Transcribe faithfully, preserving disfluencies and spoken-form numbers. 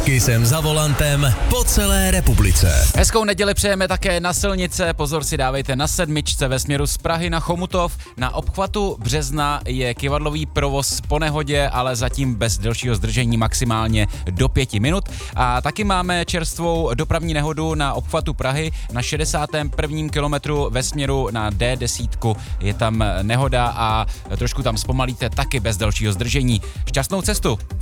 Taky jsem za volantem po celé republice. Hezkou neděli přejeme také na silnice, pozor si dávejte na sedmičce ve směru z Prahy na Chomutov. Na obchvatu Března je kyvadlový provoz po nehodě, ale zatím bez delšího zdržení maximálně do pěti minut. A taky máme čerstvou dopravní nehodu na obchvatu Prahy na šedesátém prvním kilometru ve směru na D deset. Je tam nehoda a trošku tam zpomalíte taky bez delšího zdržení. Šťastnou cestu!